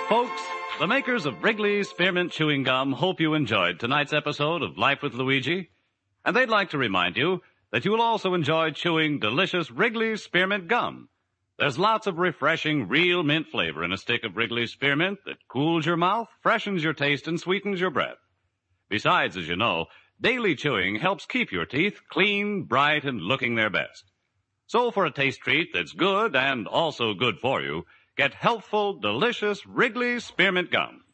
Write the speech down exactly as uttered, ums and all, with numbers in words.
Folks, the makers of Wrigley's Spearmint Chewing Gum hope you enjoyed tonight's episode of Life with Luigi. And they'd like to remind you that you will also enjoy chewing delicious Wrigley's Spearmint Gum. There's lots of refreshing, real mint flavor in a stick of Wrigley's Spearmint that cools your mouth, freshens your taste, and sweetens your breath. Besides, as you know, daily chewing helps keep your teeth clean, bright, and looking their best. So for a taste treat that's good and also good for you, get healthful, delicious Wrigley's Spearmint Gum.